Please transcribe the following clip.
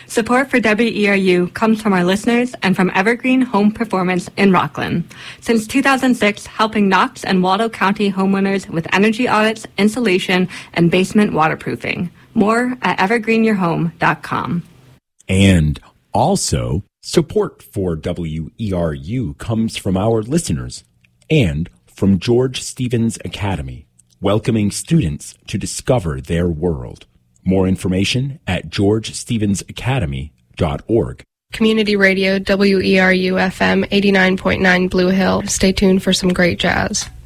Support for WERU comes from our listeners and from Evergreen Home Performance in Rockland. Since 2006, helping Knox and Waldo County homeowners with energy audits, insulation, and basement waterproofing. More at evergreenyourhome.com. And also, support for WERU comes from our listeners and from George Stevens Academy, welcoming students to discover their world. More information at georgestevensacademy.org. Community Radio, WERU FM 89.9 Blue Hill. Stay tuned for some great jazz.